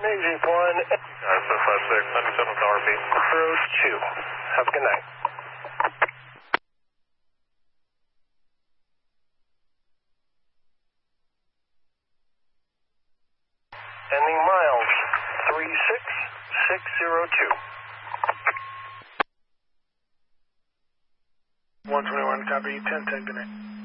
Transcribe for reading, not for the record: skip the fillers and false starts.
Agent 1. 56, 97 with RP. Road 2. Have a good night. Ending miles 36602. 121, copy, 10-10, good night.